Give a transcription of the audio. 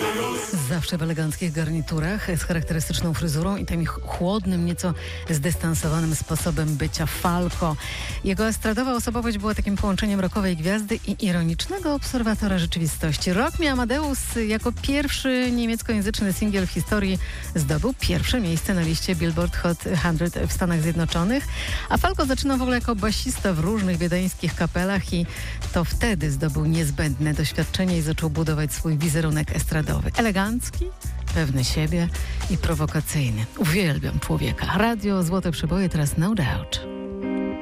Zawsze w eleganckich garniturach, z charakterystyczną fryzurą i tym chłodnym, nieco zdystansowanym sposobem bycia Falco. Jego estradowa osobowość była takim połączeniem rockowej gwiazdy i ironicznego obserwatora rzeczywistości. Rock Me Amadeus jako pierwszy niemieckojęzyczny singiel w historii zdobył pierwsze miejsce na liście Billboard Hot 100 w Stanach Zjednoczonych, a Falco zaczynał w ogóle jako basista w różnych wiedeńskich kapelach i to wtedy zdobył niezbędne doświadczenie i zaczął budować swój wizerunek estradowy. Elegancki, pewny siebie i prowokacyjny. Uwielbiam człowieka. Radio Złote Przeboje, teraz No Doubt.